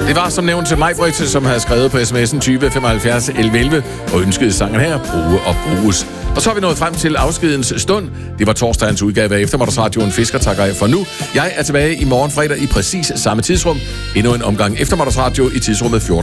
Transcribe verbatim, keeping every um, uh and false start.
Det var som nævnt til mig, Britt, som havde skrevet på sms'en tyve femoghalvfjerds elleve elleve og ønskede sangen her, Bruge og Bruges. Og så er vi nået frem til afskedens stund. Det var torsdagens udgave af Eftermiddagsradioen Fisker takker af for nu. Jeg er tilbage i morgen fredag i præcis samme tidsrum. Endnu en omgang Eftermiddagsradio i tidsrummet fjorten